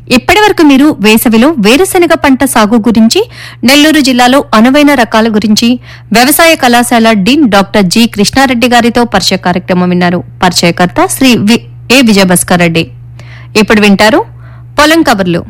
ఇప్పటివరకు మీరు వేసవిలో వేరుశెనగ పంట సాగు గురించి, నెల్లూరు జిల్లాలో అనువైన రకాల గురించి వ్యవసాయ కళాశాల డీన్ డాక్టర్ జి కృష్ణారెడ్డి గారితో పరిచయ కార్యక్రమం విన్నారు. పరిచయకర్త శ్రీ ఏ విజయభాస్కర్ రెడ్డి. ఇప్పుడు వింటారు పొలం కబుర్లు.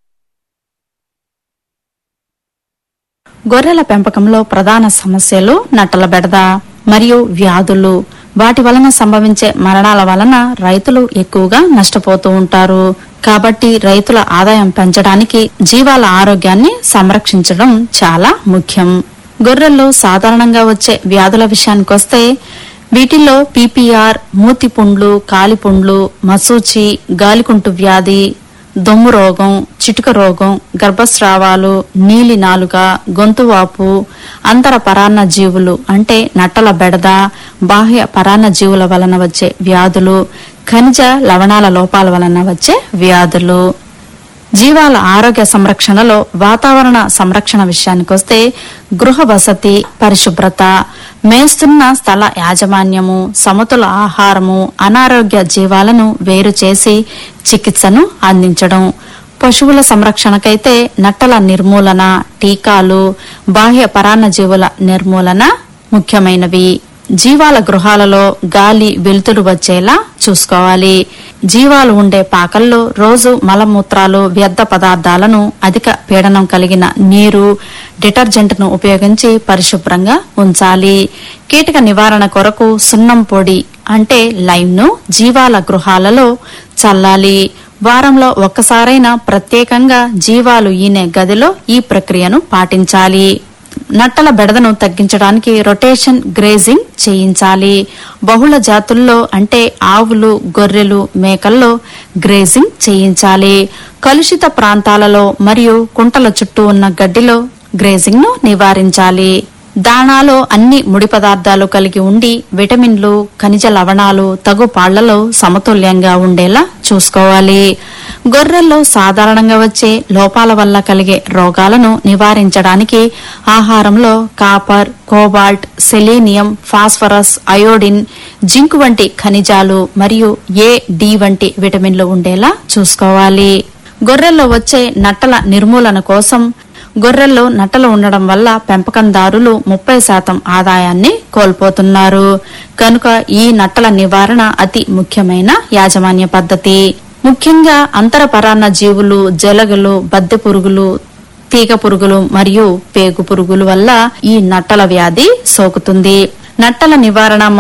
గొర్రెల పెంపకంలో ప్రధాన సమస్యలు నట్టల బెడద మరియు వ్యాధులు. వాటి వలన సంభవించే మరణాల వలన రైతులు ఎక్కువగా నష్టపోతూ ఉంటారు. కాబట్టి రైతుల ఆదాయం పెంచడానికి జీవాల ఆరోగ్యాన్ని సంరక్షించడం చాలా ముఖ్యం. గొర్రెల్లో సాధారణంగా వచ్చే వ్యాధుల విషయానికొస్తే వీటిల్లో పీపీఆర్, మూతిపుండ్లు, కాలిపుండ్లు, మసూచి, గాలికుంటు వ్యాధి, దొమ్ము రోగం, చిటుక రోగం, గర్భస్రావాలు, నీలి నాలుక, గొంతువాపు, అంతర పరాన్న జీవులు అంటే నట్టల బెడద, బాహ్య పరాన్న జీవుల వలన వచ్చే వ్యాధులు, ఖనిజ లవణాల లోపాల వలన వచ్చే వ్యాధులు. జీవాల ఆరోగ్య సంరక్షణలో వాతావరణ సంరక్షణ విషయానికొస్తే గృహ వసతి, పరిశుభ్రత, మేస్తున్న స్థల యాజమాన్యము, సమతుల ఆహారము, అనారోగ్య జీవాలను వేరు చేసి చికిత్సను అందించడం. పశువుల సంరక్షణకైతే నట్టల నిర్మూలన, టీకాలు, బాహ్య పరాన్న జీవుల నిర్మూలన ముఖ్యమైనవి. జీవాల గృహాలలో గాలి, వెలుతురు వచ్చేలా చూసుకోవాలి. జీవాలు ఉండే పాకల్లో రోజు మలమూత్రాలు, వ్యర్థ పదార్థాలను, అధిక పీడనం కలిగిన నీరు, డిటర్జెంట్ ను ఉపయోగించి పరిశుభ్రంగా ఉంచాలి. కీటక నివారణ కొరకు సున్నం పొడి అంటే లైమ్ ను జీవాల గృహాలలో చల్లాలి. వారంలో ఒక్కసారైనా ప్రత్యేకంగా జీవాలు ఈనే గదిలో ఈ ప్రక్రియను పాటించాలి. నట్టల బెడదను తగ్గించడానికి రొటేషన్ గ్రేజింగ్ చేయించాలి. బహుళ జాతుల్లో అంటే ఆవులు, గొర్రెలు, మేకల్లో గ్రేజింగ్ చేయించాలి. కలుషిత ప్రాంతాలలో మరియు కుంటల చుట్టూ ఉన్న గడ్డిలో గ్రేజింగ్ ను నివారించాలి. దాణాలో అన్ని ముడి పదార్థాలు కలిగి ఉండి విటమిన్లు, ఖనిజ లవణాలు తగు పాళ్లలో సమతుల్యంగా ఉండేలా చూసుకోవాలి. గొర్రెల్లో సాధారణంగా వచ్చే లోపాల వల్ల కలిగే రోగాలను నివారించడానికి ఆహారంలో copper, cobalt, selenium, phosphorus, iodine, zinc వంటి ఖనిజాలు మరియు ఏ, డి వంటి విటమిన్లు ఉండేలా చూసుకోవాలి. గొర్రెల్లో వచ్చే నట్టల నిర్మూలన కోసం గొర్రెల్లో నట్టలు ఉండడం వల్ల పెంపకందారులు 30% ఆదాయాన్ని కోల్పోతున్నారు. కనుక ఈ నట్టల నివారణ అతి ముఖ్యమైన యాజమాన్య పద్ధతి. ముఖ్యంగా అంతర పరాన్న జీవులు, జలగలు, బద్దె పురుగులు, తీగ పురుగులు మరియు పేగు పురుగుల వల్ల ఈ నట్టల వ్యాధి సోకుతుంది. నట్టల నివారణ